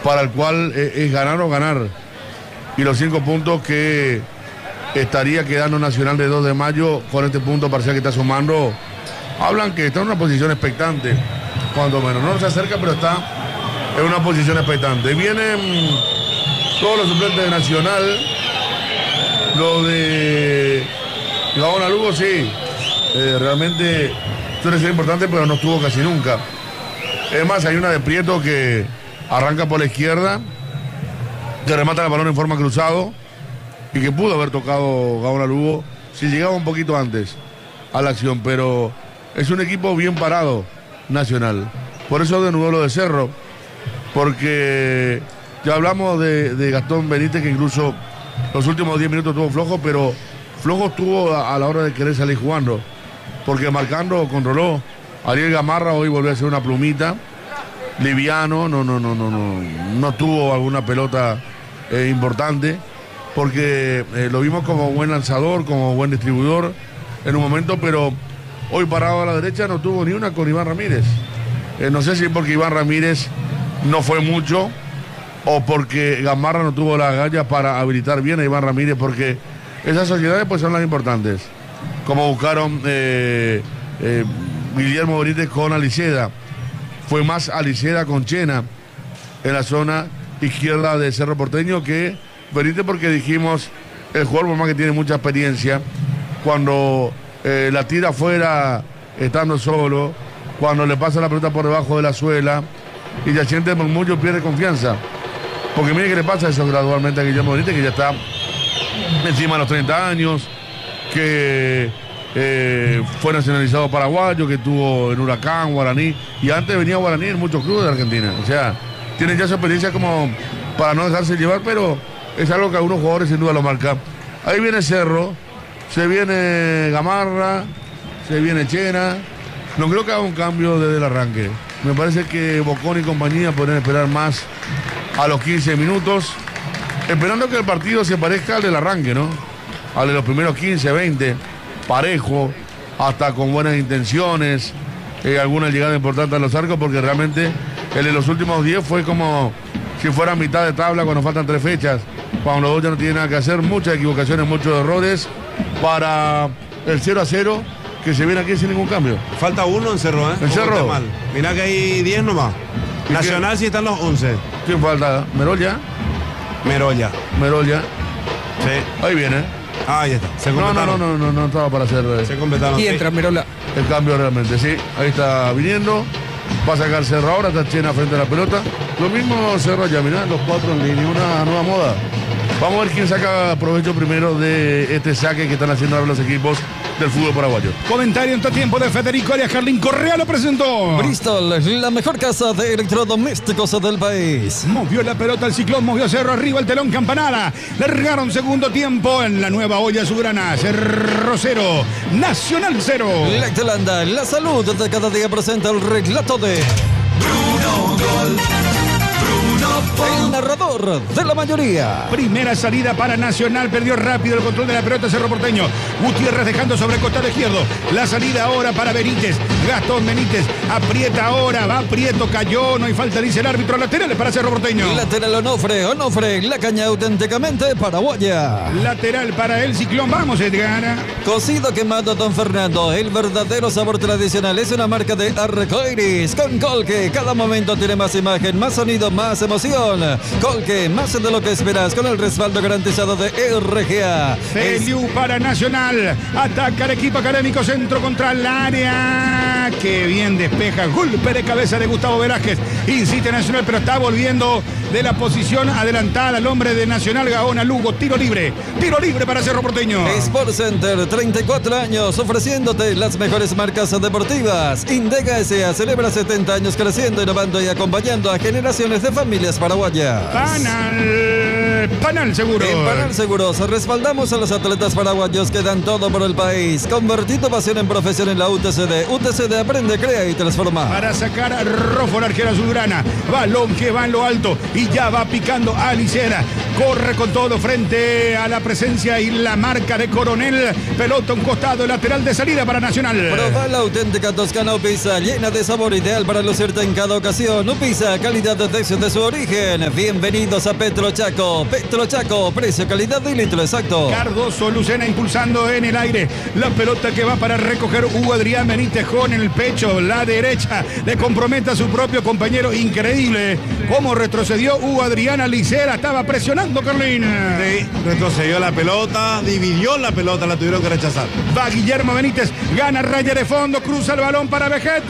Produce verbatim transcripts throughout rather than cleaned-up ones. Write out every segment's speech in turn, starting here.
para el cual eh, es ganar o ganar. Y los cinco puntos que estaría quedando Nacional de dos de mayo con este punto parcial que está sumando, hablan que está en una posición expectante, cuando menos. No se acerca, pero está en una posición expectante. Vienen todos los suplentes de Nacional. Lo de Gaona Lugo, sí, eh, realmente suele ser importante, pero no estuvo casi nunca. Es más, hay una de Prieto que arranca por la izquierda, que remata el balón en forma cruzado y que pudo haber tocado Gaona Lugo si llegaba un poquito antes a la acción, pero es un equipo bien parado, Nacional. Por eso de nuevo lo de Cerro, porque ya hablamos de, de Gastón Benítez, que incluso los últimos diez minutos estuvo flojo, pero flojo estuvo a, a la hora de querer salir jugando, porque marcando controló. Ariel Gamarra hoy volvió a ser una plumita, liviano, no, no, no, no, no, no tuvo alguna pelota eh, importante, porque eh, lo vimos como buen lanzador, como buen distribuidor en un momento, pero hoy parado a la derecha no tuvo ni una con Iván Ramírez. Eh, no sé si porque Iván Ramírez no fue mucho o porque Gamarra no tuvo la agallas para habilitar bien a Iván Ramírez, porque esas sociedades pues son las importantes, como buscaron eh, eh, Guillermo Benítez con Aliceda. Fue más Aliceda con Chena en la zona izquierda de Cerro Porteño que Benítez, porque dijimos, el jugador, por más que tiene mucha experiencia, cuando eh, la tira afuera estando solo, cuando le pasa la pelota por debajo de la suela y ya siente el murmullo, pierde confianza. Porque mire que le pasa eso gradualmente a Guillermo Benítez, que ya está encima de los treinta años, que eh, fue nacionalizado paraguayo, que estuvo en Huracán, Guaraní, y antes venía Guaraní en muchos clubes de Argentina. O sea, tiene ya su experiencia como para no dejarse llevar, pero es algo que algunos jugadores sin duda lo marcan. Ahí viene Cerro, se viene Gamarra, se viene Chena. No creo que haga un cambio desde el arranque. Me parece que Bocón y compañía podrían esperar más a los quince minutos, esperando que el partido se parezca al del arranque, ¿no? Al de los primeros quince, veinte, parejo, hasta con buenas intenciones, eh, alguna llegada importante a los arcos, porque realmente el de los últimos diez fue como si fuera mitad de tabla cuando faltan tres fechas, cuando los dos ya no tienen nada que hacer, muchas equivocaciones, muchos errores para el cero a cero, que se viene aquí sin ningún cambio. Falta uno en Cerro, ¿eh? ¿En Cerro? Mirá que hay diez nomás. Nacional qué? Sí están los once. ¿Quién falta? ¿Merolla? Merolla. Merolla. Sí. Ahí viene. Ah, ahí está. Se no, no, no, no, no, no estaba para hacer. Eh, se completaron. Y entra Merolla. El cambio realmente, sí. Ahí está viniendo. Va a sacar Cerro ahora, está Chena frente a la pelota. Lo mismo Cerro allá, mirá, los cuatro en línea, una nueva moda. Vamos a ver quién saca provecho primero de este saque que están haciendo ahora los equipos del fútbol paraguayo. Comentario en todo tiempo de Federico Arias Carlín Correa lo presentó. Bristol, la mejor casa de electrodomésticos del país. Movió la pelota el Ciclón, movió Cerro arriba el telón Campanada. Largaron segundo tiempo en la nueva olla Sugrana. Cerro cero, Nacional cero. Lactelanda, la salud de cada día presenta el relato de Bruno Gol. El narrador de la mayoría. Primera salida para Nacional, perdió rápido el control de la pelota Cerro Porteño. Gutiérrez dejando sobre el costado izquierdo. La salida ahora para Benítez. Gastón Benítez aprieta ahora, va Prieto, cayó, no hay falta, dice el árbitro. Laterales para Cerro Porteño. Lateral Onofre, Onofre, la caña auténticamente paraguaya. Lateral para el Ciclón, vamos Edgar. Cocido quemado Don Fernando, el verdadero sabor tradicional, es una marca de Arcoiris. Con Colque, cada momento tiene más imagen, más sonido, más emoción. Colque, más de lo que esperas, con el respaldo garantizado de R G A. Feliu es... para Nacional, ataca el equipo académico, centro contra el área, que bien despeja, golpe de cabeza de Gustavo Velázquez, insiste Nacional, pero está volviendo de la posición adelantada el hombre de Nacional, Gaona Lugo, tiro libre, tiro libre para Cerro Porteño. Sport Center, treinta y cuatro años, ofreciéndote las mejores marcas deportivas. Indega S A celebra setenta años creciendo, innovando y acompañando a generaciones de familias paraguayas. Banal. eh, Panal Seguro. En Panal Seguros respaldamos a los atletas paraguayos que dan todo por el país. Convertí tu pasión en profesión en la U T C D. U T C D aprende, crea y transforma. Para sacar a Rofo, la arquera azulgrana. Balón que va en lo alto y ya va picando a Licera. Corre con todo frente a la presencia y la marca de Coronel. Pelota un costado, lateral de salida para Nacional. Proba la auténtica Toscana Upisa, llena de sabor, ideal para lucirte en cada ocasión. Upisa, calidad desde su origen. Bienvenidos a Petro Chaco. Petro Chaco, precio, calidad y litro exacto. Cardoso, Lucena impulsando en el aire. La pelota que va para recoger Hugo Adrián Benítez con el pecho. La derecha le compromete a su propio compañero. Increíble cómo retrocedió Hugo Adrián a Licera. Estaba presionando Carlín. Sí, retrocedió la pelota, dividió la pelota, la tuvieron que rechazar. Va Guillermo Benítez, gana raya de fondo, cruza el balón para Vegetti.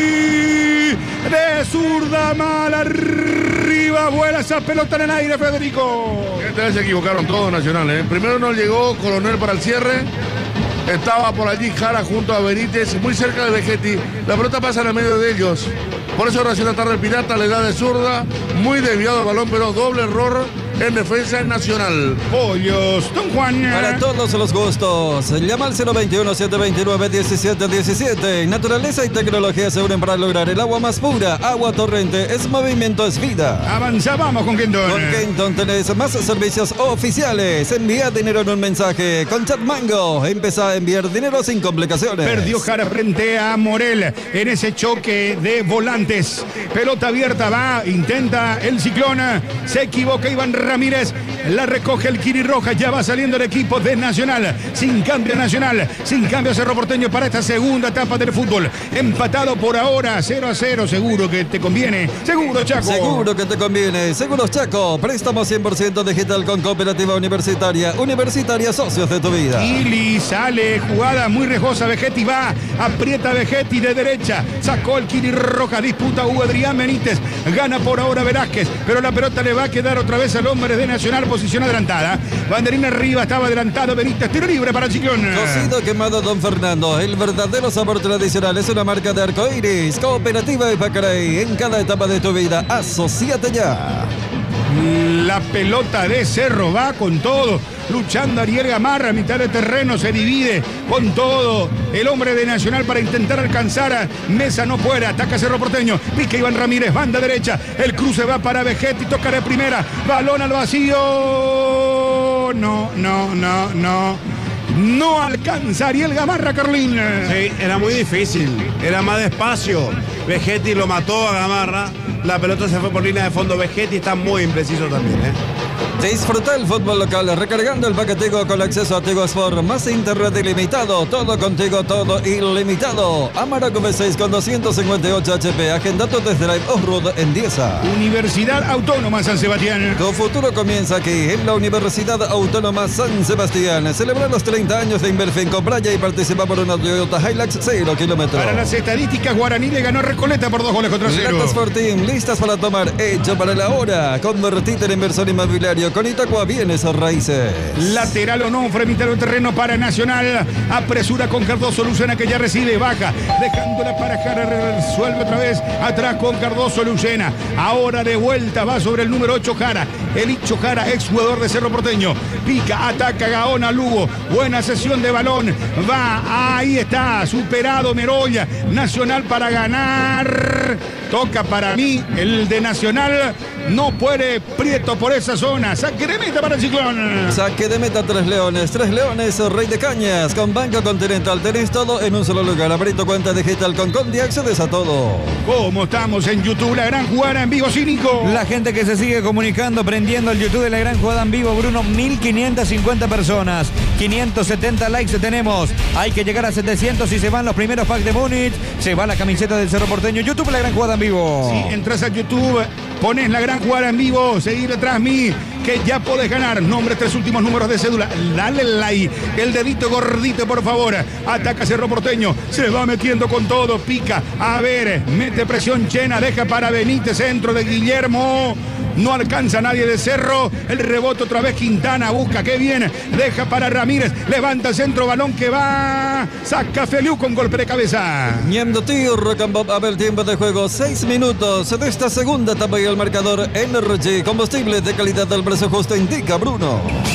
De zurda mal arriba, vuela esa pelota en el aire, Federico. Esta vez se equivocaron todos nacionales. ¿eh? Primero no llegó Coronel para el cierre. Estaba por allí Jara junto a Benítez, muy cerca de Vegetti. La pelota pasa en el medio de ellos. Por eso Nacional Tarde Pirata le da de zurda. Muy desviado el balón, pero doble error en defensa nacional. Pollos, Don Juan. Para todos los gustos, llama al cero veintiuno, setecientos veintinueve, diecisiete diecisiete. Naturaleza y tecnología se unen para lograr el agua más pura. Agua Torrente, es movimiento, es vida. Avanzamos con Kenton. Con Kenton tenés más servicios oficiales. Envía dinero en un mensaje. Con Chatmango, empezá a enviar dinero sin complicaciones. Perdió Jara frente a Morel en ese choque de volantes. Pelota abierta va, intenta el Ciclón. Se equivoca Iván Ramírez. La recoge el Kiri Roja. Ya va saliendo el equipo de Nacional. Sin cambio Nacional. Sin cambio Cerro Porteño para esta segunda etapa del fútbol. Empatado por ahora cero a cero. Seguro que te conviene. Seguro, Chaco. Seguro que te conviene. Seguros Chaco. Préstamo cien por ciento digital con Cooperativa Universitaria. Universitaria, socios de tu vida. Ili sale, jugada muy rejosa. Vegetti va, aprieta Vegetti de derecha. Sacó el Kiri Roja. Disputa Hugo Adrián Benítez. Gana por ahora Velázquez. Pero la pelota le va a quedar otra vez al hombre de Nacional. Posición adelantada. Banderín arriba. Estaba adelantado Benítez. Tiro libre para el Ciclón. Cocido quemado Don Fernando. El verdadero sabor tradicional. Es una marca de arcoíris. Cooperativa Ipacaray. En cada etapa de tu vida. Asociate ya. La pelota de Cerro va con todo. Luchando Ariel Gamarra a mitad de terreno. Se divide con todo. El hombre de Nacional para intentar alcanzar a Mesa. No puede. Ataca Cerro Porteño. Pica Iván Ramírez. Banda derecha. El cruce va para Vegetti. Toca de primera. Balón al vacío. No, no, no, no. No alcanza Ariel Gamarra, Carlín. Sí, era muy difícil. Era más despacio. Vegetti lo mató a Gamarra. La pelota se fue por línea de fondo. Vegetti está muy impreciso también, ¿eh? Disfruta el fútbol local recargando el paquete Tigo con acceso a Tigo Sport. Más internet ilimitado. Todo contigo, todo ilimitado. Amarok V seis con doscientos cincuenta y ocho H P. Agenda tu test drive off-road en Dieza. Universidad Autónoma San Sebastián. Tu futuro comienza aquí en la Universidad Autónoma San Sebastián. Celebra los treinta años de Inverfin con playa y participa por una Toyota Hilux cero kilómetros. Para las estadísticas, Guaraní le ganó Recoleta por dos goles contra cero. Latas Fortín, listas para tomar, hecho para la hora. Convertite en inversor inmobiliario con Itacua Bienes o Raíces. Lateral Onofre, mitad del terreno para Nacional. Apresura con Cardoso, Lucena que ya recibe, baja, dejándola para Jara, resuelve otra vez, atrás con Cardoso, Lucena. Ahora de vuelta, va sobre el número ocho Jara. El Icho Jara, ex jugador de Cerro Porteño. Pica, ataca Gaona, Lugo. Buena sesión de balón. Va, ahí está, superado Meroya. Nacional para ganar. Toca para mí, el de Nacional. No puede Prieto por esa zona. Saque de meta para el Ciclón. Saque de meta Tres Leones. Tres Leones, Rey de Cañas. Con Banco Continental tenés todo en un solo lugar. Abrí tu cuenta digital con Condi, accedes a todo. ¿Cómo estamos en YouTube? La gran jugada en vivo, Cínico. La gente que se sigue comunicando, prendiendo el YouTube de la gran jugada en vivo, Bruno, mil quinientas cincuenta personas. quinientos setenta likes tenemos. Hay que llegar a setecientos y se van los primeros packs de Múnich. Se va la camiseta del Cerro Porteño. YouTube, la gran jugada en vivo. Si entras a YouTube, pones la gran jugada en vivo, seguir atrás mí, que ya podés ganar. Nombre, tres últimos números de cédula. Dale like, el dedito gordito, por favor. Ataca Cerro Porteño, se va metiendo con todo, pica. A ver, mete presión llena, deja para Benítez, centro de Guillermo. No alcanza nadie de Cerro. El rebote otra vez Quintana. Busca, qué bien. Deja para Ramírez. Levanta el centro, balón que va. Saca Feliu con golpe de cabeza. Ñemdo Tío, Rock and Pop, a ver tiempo de juego. Seis minutos de esta segunda etapa y el marcador Energy. Combustible de calidad del precio justo, indica Bruno.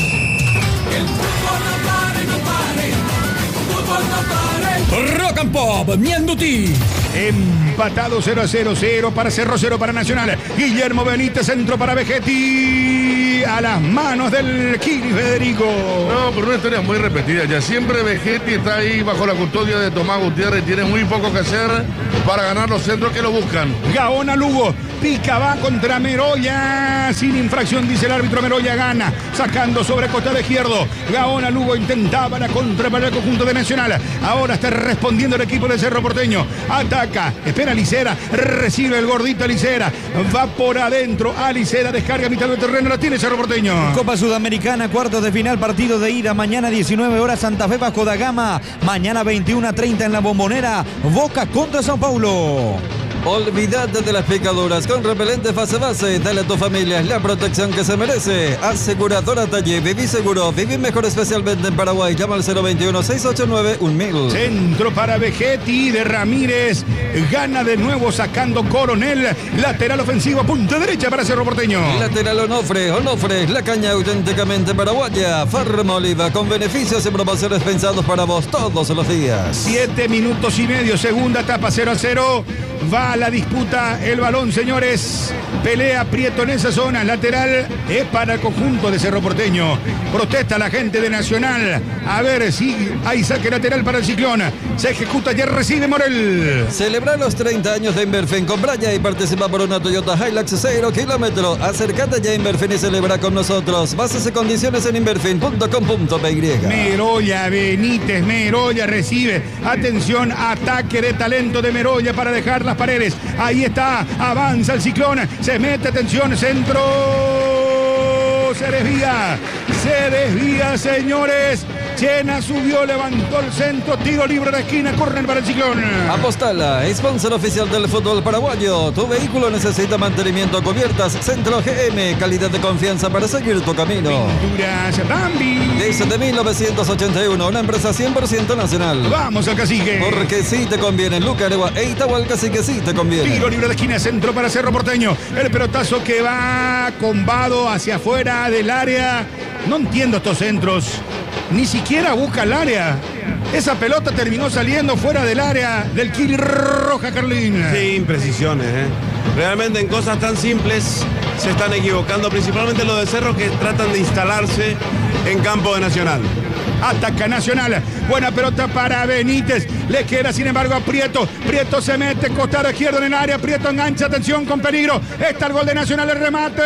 Rock and Pop, Mianduti. Empatado cero a cero, cero para Cerro, cero para Nacional. Guillermo Benítez, centro para Vegetti. A las manos del Kili Federico. No, pero una historia muy repetida. Ya siempre Vegetti está ahí bajo la custodia de Tomás Gutiérrez. Tiene muy poco que hacer para ganar los centros que lo buscan. Gaona Lugo. Pica va contra Meroya. Sin infracción, dice el árbitro. Meroya gana. Sacando sobre costado izquierdo. Gaona Lugo intentaba la contra para el conjunto de Nacional. Ahora está respondiendo el equipo de Cerro Porteño. Ataca. Espera Licera. Recibe el gordito Licera. Va por adentro. A Licera. Descarga a mitad del terreno. La tiene Cerro Porteño. Copa Sudamericana, cuartos de final, partido de ida. Mañana diecinueve horas, Santa Fe Vasco da Gama. Mañana veintiuno a treinta en la Bombonera. Boca contra Sao Paulo. Olvídate de las picaduras con repelente fase base. Dale a tu familia la protección que se merece. Aseguradora Talle. Viví seguro. Viví mejor, especialmente en Paraguay. Llama al cero veintiuno, seiscientos ochenta y nueve, mil. Centro para Vegetti de Ramírez. Gana de nuevo sacando Coronel. Lateral ofensivo. Punta derecha para Cerro Porteño. Lateral Onofre. Onofre. La caña auténticamente paraguaya. Farma Oliva. Con beneficios y promociones pensados para vos todos los días. Siete minutos y medio. Segunda etapa cero a cero. Va a la disputa el balón, señores. Pelea Prieto en esa zona. Lateral es para el conjunto de Cerro Porteño. Protesta la gente de Nacional. A ver si hay saque lateral para el Ciclón. Se ejecuta, ya recibe Morel. Celebra los treinta años de Inverfin con Braya y participa por una Toyota Hilux cero kilómetro. Acércate ya a Inverfin y celebra con nosotros. Bases y condiciones en inverfin punto com punto pe ye. Meroya, Benítez, Meroya recibe. Atención, ataque de talento de Meroya para dejar las paredes. Ahí está, avanza el Ciclón. Se mete, atención, centro. Se desvía, se desvía, señores. Chena subió, levantó el centro, tiro libre de esquina, córner para el Ciclón. Apostala, sponsor oficial del fútbol paraguayo. Tu vehículo necesita mantenimiento, cubiertas. Centro G M, calidad de confianza para seguir tu camino. Pinturas Bambi. Desde mil novecientos ochenta y uno, una empresa cien por ciento nacional. Vamos al Cacique. Porque sí te conviene, Lucaregua e Itahualca, sí que sí te conviene. Tiro libre de esquina, centro para Cerro Porteño. El pelotazo que va combado hacia afuera del área. No entiendo estos centros. Ni siquiera busca el área. Esa pelota terminó saliendo fuera del área del Kili Roja, Carlín. Sí, imprecisiones, ¿eh? Realmente en cosas tan simples se están equivocando, principalmente los de Cerro que tratan de instalarse en campo de Nacional. Ataca Nacional. Buena pelota para Benítez. Le queda, sin embargo, a Prieto. Prieto se mete, costado izquierdo en el área. Prieto engancha, atención, con peligro. Está el gol de Nacional, el remate.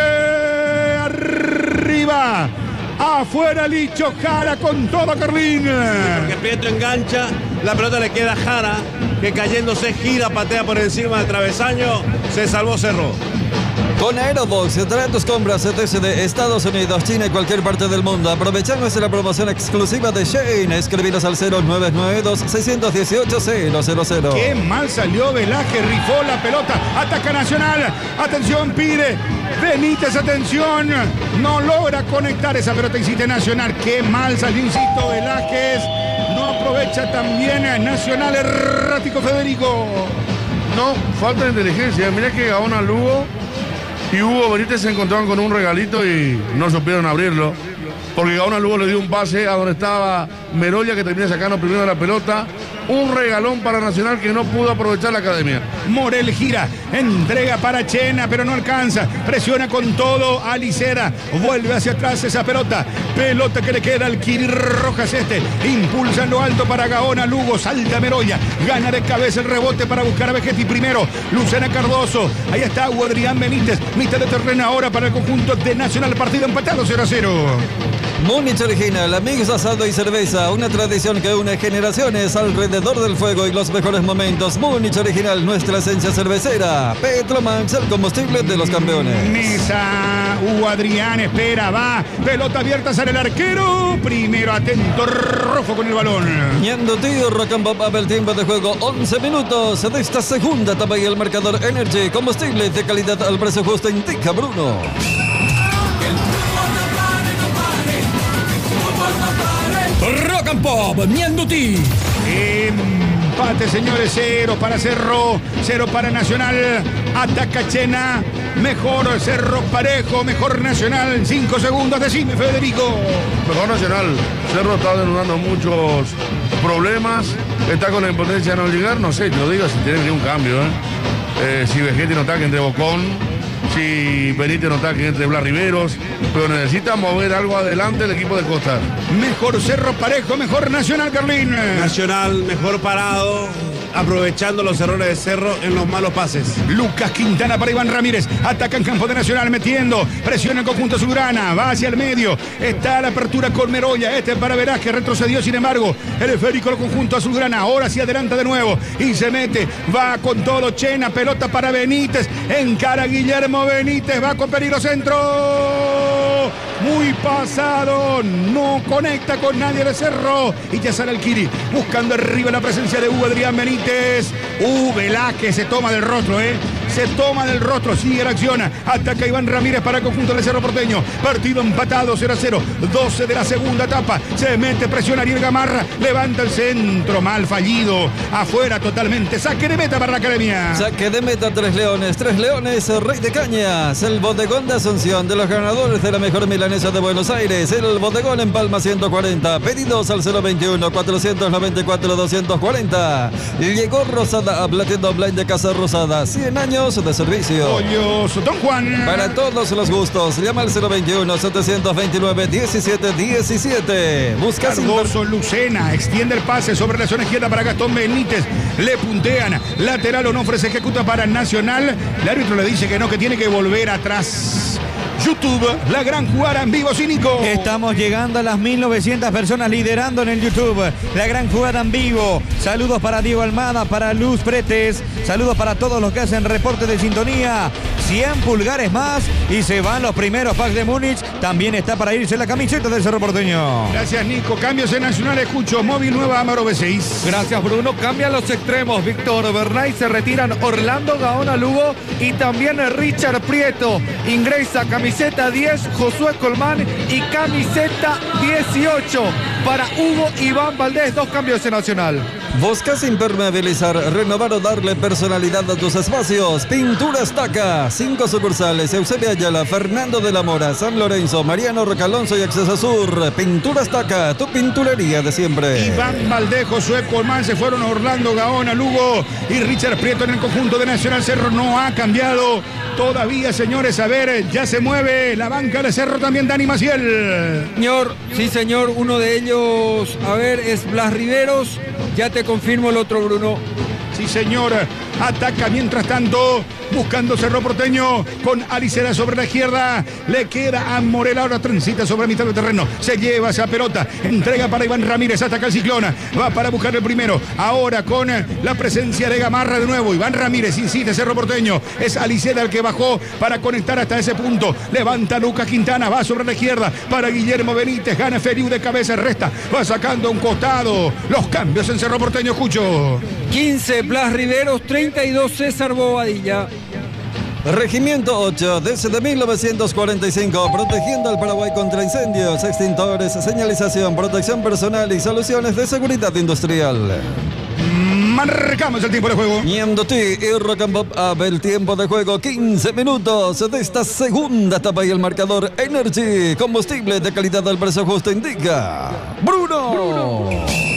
Arriba. Afuera Licho Jara con todo, Carlín. Porque Prieto engancha, la pelota le queda a Jara, que cayéndose gira, patea por encima del travesaño. Se salvó Cerro. Con Aerobox, trae tus compras desde Estados Unidos, China y cualquier parte del mundo. Aprovechando la promoción exclusiva de Shane. Escribinos al cero nueve nueve dos, seis uno ocho, cero cero cero. Qué mal salió Velázquez, rifó la pelota. Ataca Nacional. Atención, pide Benítez, atención. No logra conectar esa pelota, insiste Nacional. Qué mal salió, insisto, Velázquez. No aprovecha también a Nacional, errático Federico. No, falta de inteligencia. Mira que Gaona Lugo y Hugo Benítez se encontraron con un regalito y no supieron abrirlo. Porque Gaona Lugo le dio un pase a donde estaba Meroya, que termina sacando primero la pelota. Un regalón para Nacional que no pudo aprovechar la academia. Morel gira, entrega para Chena, pero no alcanza. Presiona con todo a Licera. Vuelve hacia atrás esa pelota. Pelota que le queda al Kili Rojas este. Impulsa en lo alto para Gaona Lugo. Salta Meroya. Gana de cabeza el rebote para buscar a Vegetti primero. Lucena Cardoso. Ahí está Adrián Benítez. Mitad de terreno ahora para el conjunto de Nacional. Partido empatado cero a cero. Múnich Original, amigos, asado y cerveza, una tradición que une generaciones alrededor del fuego y los mejores momentos. Múnich Original, nuestra esencia cervecera. Petromax, el combustible de los campeones. Mesa, Hugo Adrián espera, va. Pelota abierta, sale el arquero. Primero atento, Rojo con el balón. Ñando tío, Rock and Pop, el tiempo de juego, once minutos de esta segunda etapa y el marcador Energy, combustible de calidad al precio justo, indica Bruno. Rock and Pop, Mianduti. Empate, señores, cero para Cerro, cero para Nacional. Ataca Chena, Mejor Cerro Parejo, mejor Nacional en cinco segundos. Decime, Federico. Mejor Nacional. Cerro está denudando muchos problemas. Está con la impotencia de no llegar. No sé, te lo digo, si tiene que ir un cambio. ¿eh? Eh, si Vegetti no está, que entre Bocón. Si Benítez no está, que entre Blas Riveros. Pero necesita mover algo adelante el equipo de Costa. Mejor Cerro Parejo, mejor Nacional, Carlín. Nacional mejor parado, aprovechando los errores de Cerro en los malos pases. Lucas Quintana para Iván Ramírez. Ataca en campo de Nacional, metiendo. Presiona en conjunto Azulgrana. Va hacia el medio. Está la apertura con Meroya. Este para Velázquez. Retrocedió, sin embargo. El esférico del conjunto Azulgrana. Ahora sí adelanta de nuevo. Y se mete. Va con todo Chena. Pelota para Benítez. Encara Guillermo Benítez. Va con peligro centro. Muy pasado. No conecta con nadie de Cerro. Y ya sale el Kiri. Buscando arriba la presencia de Hugo Adrián Benítez. Uh, Velázquez se toma del rostro, ¿eh? Se toma del rostro, sigue la acción. Ataca Iván Ramírez para el conjunto del Cerro Porteño. Partido empatado, cero a cero. doce de la segunda etapa. Se mete, presiona Ariel Gamarra. Levanta el centro, mal fallido. Afuera totalmente. Saque de meta para la academia. Saque de meta, Tres Leones. Tres Leones, Rey de Cañas. El bodegón de Asunción, de los ganadores de la mejor milanesa de Buenos Aires. El bodegón en Palma ciento cuarenta. Pedidos al cero veintiuno, cuatrocientos noventa y cuatro, doscientos cuarenta. Llegó Rosada, Ablatiendo Online de Casa Rosada. cien años de servicio. Pollos Don Juan. Para todos los gustos. Llama al cero veintiuno, setecientos veintinueve, diecisiete diecisiete. Busca Cardoso Lucena. Extiende el pase sobre la zona izquierda para Gastón Benítez. Le puntean. Lateral Onofre se ejecuta para Nacional. El árbitro le dice que no, que tiene que volver atrás. YouTube, la gran jugada en vivo, Cínico. Estamos llegando a las mil novecientas personas liderando en el YouTube. La gran jugada en vivo. Saludos para Diego Almada, para Luz Pretes. Saludos para todos los que hacen reporte de sintonía. cien pulgares más y se van los primeros packs de Múnich. También está para irse la camiseta del Cerro Porteño. Gracias, Nico. Cambios en Nacional. Escucho móvil nueva Amaro B seis. Gracias, Bruno. Cambian los extremos. Víctor Bernay, se retiran Orlando Gaona Lugo y también Richard Prieto. Ingresa camiseta diez Josué Colmán y camiseta dieciocho para Hugo Iván Valdés. Dos cambios en Nacional. ¿Buscas impermeabilizar, renovar o darle personalidad a tus espacios? Pintura Estaca. Cinco sucursales. Eusebio Ayala, Fernando de la Mora, San Lorenzo, Mariano Rocalonso y Acceso Sur. Pintura Estaca, tu pinturería de siempre. Iván Valdés, Josué Colmán se fueron a Orlando Gaona, Lugo y Richard Prieto en el conjunto de Nacional. Cerro no ha cambiado todavía, señores. A ver, ya se mueve la banca de Cerro también. Dani Maciel. Señor, sí, señor. Uno de ellos, a ver, es Blas Riveros. Ya te confirmo el otro, Bruno. Sí, señor. Ataca mientras tanto, buscando Cerro Porteño con Alicera sobre la izquierda. Le queda a Morel, ahora transita sobre mitad del terreno. Se lleva esa pelota. Entrega para Iván Ramírez. Ataca el Ciclona. Va para buscar el primero. Ahora con la presencia de Gamarra de nuevo. Iván Ramírez insiste, Cerro Porteño. Es Alicera el que bajó para conectar hasta ese punto. Levanta Lucas Quintana. Va sobre la izquierda para Guillermo Benítez. Gana Feriu de cabeza. Resta. Va sacando un costado. Los cambios en Cerro Porteño. Escucho. quince Blas Riveros, treinta y dos César Bobadilla. Regimiento ocho, desde mil novecientos cuarenta y cinco, protegiendo al Paraguay contra incendios, extintores, señalización, protección personal y soluciones de seguridad industrial. Marcamos el tiempo de juego. Ñandutí y Rock and Pop abre el tiempo de juego. quince minutos de esta segunda etapa y el marcador Energy. Combustible de calidad al precio justo indica Bruno. Bruno.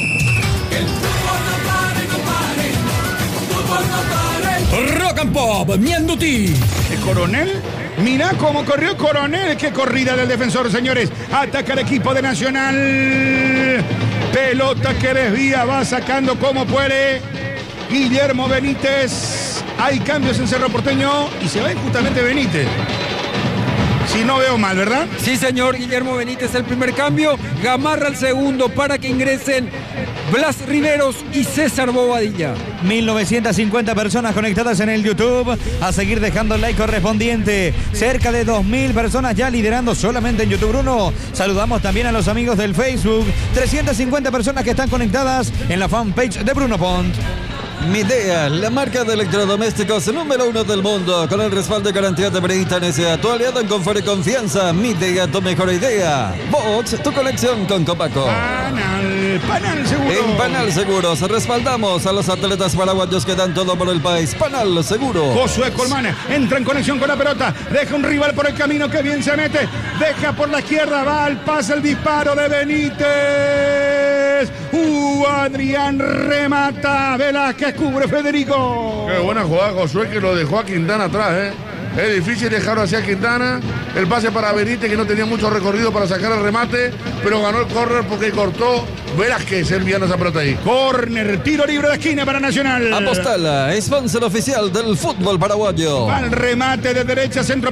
Rock and Pop, Ñandutí. El Coronel. Mirá cómo corrió Coronel. Qué corrida del defensor, señores. Ataca el equipo de Nacional. Pelota que desvía. Va sacando como puede Guillermo Benítez. Hay cambios en Cerro Porteño y se va justamente Benítez. Si no veo mal, ¿verdad? Sí, señor. Guillermo Benítez el primer cambio. Gamarra el segundo para que ingresen Blas Riveros y César Bobadilla. mil novecientas cincuenta personas conectadas en el YouTube. A seguir dejando el like correspondiente. Cerca de dos mil personas ya liderando solamente en YouTube, Bruno. Saludamos también a los amigos del Facebook. trescientas cincuenta personas que están conectadas en la fanpage de Bruno Pont. Midea, la marca de electrodomésticos número uno del mundo, con el respaldo y garantía de Britan S A, tu aliado en confort y confianza. Midea, tu mejor idea. Box, tu colección con Copaco. Panal, Panal Seguro. En Panal Seguros respaldamos a los atletas paraguayos que dan todo por el país. Panal Seguro. Josué Colmán entra en conexión con la pelota, deja un rival por el camino, que bien se mete, deja por la izquierda, va al pase, el disparo de Benítez. Uh, Adrián remata, Velázquez cubre, Federico. Qué buena jugada, Josué, que lo dejó a Quintana atrás, ¿eh? Es difícil dejarlo hacia Quintana. El pase para Benítez, que no tenía mucho recorrido para sacar el remate, pero ganó el córner porque cortó Velázquez enviando esa pelota ahí. Córner, tiro libre de esquina para Nacional. Apostala, sponsor oficial del fútbol paraguayo. Va el remate de derecha, centro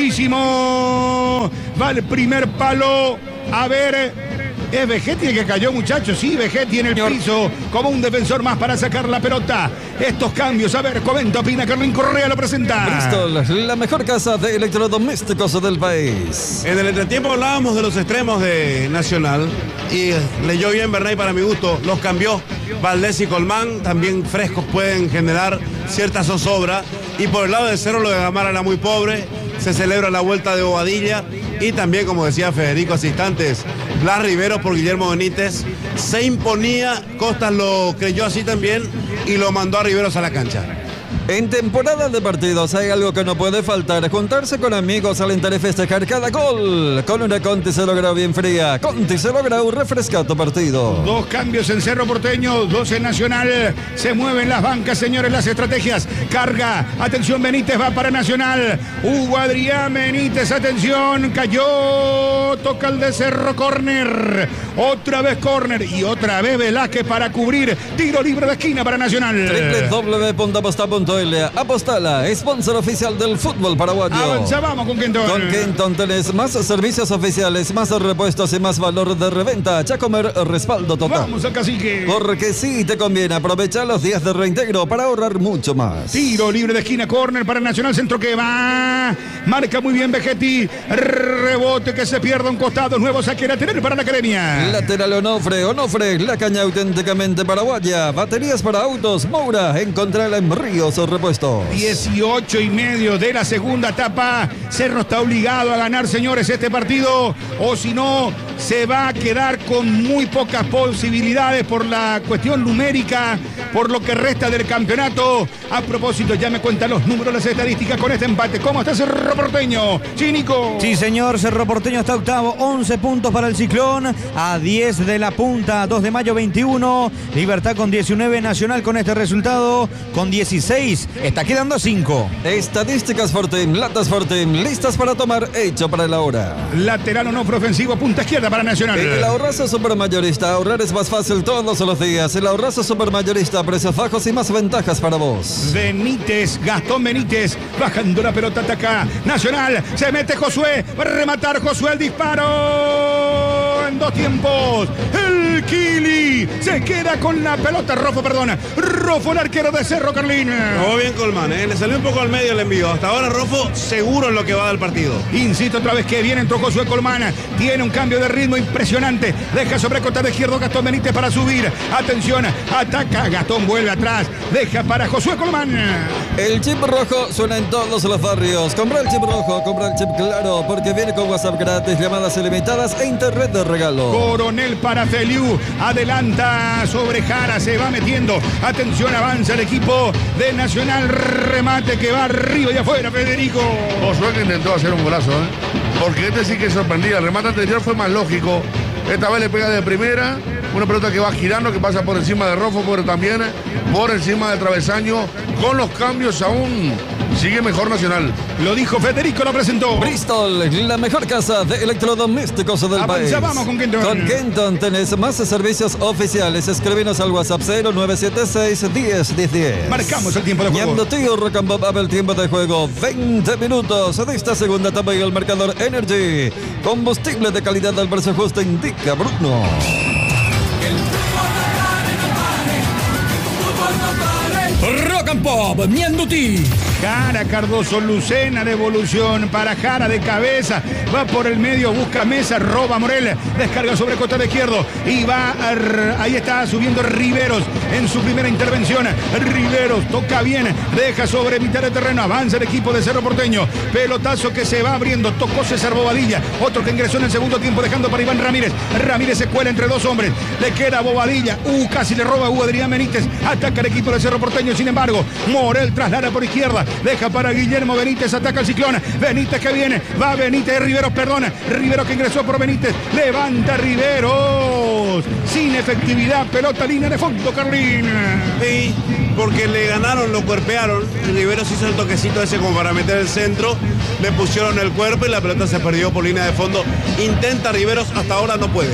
peligrosísimo. Va el primer palo. A ver. Es Vegetti el que cayó, muchachos. Sí, Vegetti en el piso, como un defensor más para sacar la pelota. Estos cambios, a ver, comenta, opina, Carlín Correa lo presenta. Bristol, la mejor casa de electrodomésticos del país. En el entretiempo hablábamos de los extremos de Nacional y leyó bien Bernay para mi gusto. Los cambió Valdés y Colmán, también frescos, pueden generar cierta zozobra. Y por el lado de Cerro, lo de Gamarra era muy pobre. Se celebra la vuelta de Bobadilla y también, como decía Federico hace instantes, Blas Riveros por Guillermo Benítez. Se imponía, Costas lo creyó así también y lo mandó a Riveros a la cancha. En temporada de partidos hay algo que no puede faltar: juntarse con amigos, alentar y festejar cada gol. Con una Conti Cero Grau bien fría. Conti Cero Grau refresca tu partido. Dos cambios en Cerro Porteño, dos en Nacional. Se mueven las bancas, señores, las estrategias. Carga, atención, Benítez va para Nacional. Hugo Adrián Benítez, atención, cayó. Toca el de Cerro, córner. Otra vez córner y otra vez Velázquez para cubrir. Tiro libre de esquina para Nacional. doble u doble u doble u punto aposta punto ele. Apostala, sponsor oficial del fútbol paraguayo. Avanzamos con Kenton. Con Kenton tenés más servicios oficiales, más repuestos y más valor de reventa. Chacomer, respaldo total. Vamos al cacique. Porque sí te conviene aprovechar los días de reintegro para ahorrar mucho más. Tiro libre de esquina, córner para Nacional, centro que va. Marca muy bien Vegetti. Rebote que se pierde a un costado. Nuevo saque lateral para la academia. Lateral Onofre, Onofre, la caña auténticamente paraguaya. Baterías para autos, Moura, encontrala en Ríos o Repuestos. dieciocho y medio de la segunda etapa. Cerro está obligado a ganar, señores, este partido, o si no, se va a quedar con muy pocas posibilidades por la cuestión numérica, por lo que resta del campeonato. A propósito, ya me cuentan los números, las estadísticas con este empate. ¿Cómo está Cerro Porteño? Chinico. Sí, señor, Cerro Porteño está octavo, once puntos para el Ciclón, a diez de la punta, dos de mayo veintiuno, Libertad con diecinueve, Nacional con este resultado, con dieciséis, está quedando a cinco. Estadísticas Fortim, latas Fortim, listas para tomar, hecho para la hora. Lateral o no ofensivo, punta izquierda para Nacional. El ahorrazo supermayorista, ahorrar es más fácil todos los días. El ahorrazo supermayorista, precios bajos y más ventajas para vos. Benítez, Gastón Benítez, bajando la pelota, ataca Nacional, se mete Josué, va a rematar Josué, el disparo en dos tiempos. El Kili se queda con la pelota, Rofo, perdona, Rofo, el arquero de Cerro, Carlín. Jugó bien Colmán, ¿eh? Le salió un poco al medio el envío. Hasta ahora Rofo seguro en lo que va del partido. Insisto otra vez que viene, entró Josué Colmán, tiene un cambio de ritmo impresionante, deja sobre costado izquierdo Gastón Benítez para subir, atención, ataca, Gastón vuelve atrás, deja para Josué Colmán. El chip rojo suena en todos los barrios. Compra el chip rojo, compra el chip claro, porque viene con WhatsApp gratis, llamadas ilimitadas e internet de regalo. Coronel para Feliu, adelanta sobre Jara, se va metiendo, atención, avanza el equipo de Nacional, remate que va arriba y afuera, Federico. Josué que intentó hacer un golazo, ¿eh? Porque este sí que sorprendía. El remate anterior fue más lógico. Esta vez le pega de primera. Una pelota que va girando, que pasa por encima de Rofo, pero también por encima del travesaño. Con los cambios aún sigue mejor Nacional. Lo dijo Federico, lo presentó. Bristol, la mejor casa de electrodomésticos del Avanza, país. Vamos con Kenton. Con Kenton tenés más servicios oficiales. Escríbenos al WhatsApp cero nueve siete seis, diez, diez, diez. Marcamos el tiempo de juego. Yendo tío Rock and Pop, abre el tiempo de juego. veinte minutos de esta segunda etapa y el marcador Energy. Combustible de calidad al precio justo, indica Bruno. Rock and Pop, Mianduti. Jara, Cardoso, Lucena, devolución para Jara de cabeza, va por el medio, busca Mesa, roba Morel, descarga sobre costado izquierdo y va, a, ahí está subiendo Riveros, en su primera intervención. Riveros toca bien, deja sobre mitad de terreno, avanza el equipo de Cerro Porteño. Pelotazo que se va abriendo, tocó César Bobadilla, otro que ingresó en el segundo tiempo dejando para Iván Ramírez. Ramírez se cuela entre dos hombres, le queda Bobadilla, uh, casi le roba Hugo Adrián Benítez, ataca el equipo de Cerro Porteño, sin embargo, Morel traslada por izquierda, deja para Guillermo Benítez, ataca el Ciclón, Benítez que viene, va Benítez, Riveros, perdona, Riveros que ingresó por Benítez, levanta Riveros, sin efectividad, pelota línea de fondo, Carlín. Sí, porque le ganaron, lo cuerpearon, Riveros hizo el toquecito ese como para meter el centro, le pusieron el cuerpo y la pelota se perdió por línea de fondo, intenta Riveros, hasta ahora no puede.